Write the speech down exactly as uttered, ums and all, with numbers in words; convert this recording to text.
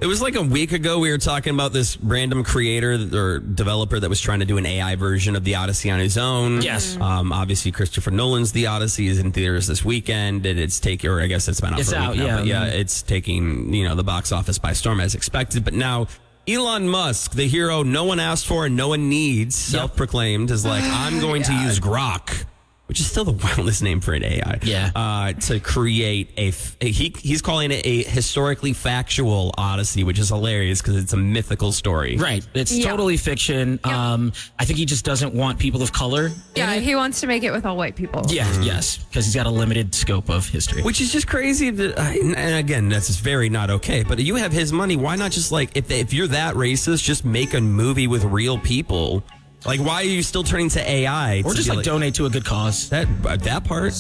It was like a week ago we were talking about this random creator or developer that was trying to do an A I version of the Odyssey on his own. Yes. Um, obviously, Christopher Nolan's The Odyssey is in theaters this weekend, and it's taking, or I guess it's been out It's for a out, week now, yeah. but yeah, it's taking, you know, the box office by storm as expected. But now Elon Musk, the hero no one asked for and no one needs, self-proclaimed, is like, I'm going to use Grok, which is still the wildest name for an A I. Yeah. Uh, to create a, f- he he's calling it a historically factual Odyssey, which is hilarious because it's a mythical story. Right. It's Yeah. totally fiction. Yeah. Um, I think he just doesn't want people of color. in Yeah, it. he wants to make it with all white people. Yeah, yes, because he's got a limited scope of history. Which is just crazy. That, uh, and again, that's just very not okay. But you have his money. Why not just like, if if you're that racist, just make a movie with real people? Like, why are you still turning to A I? Or to just be like donate to a good cause. that uh, that part.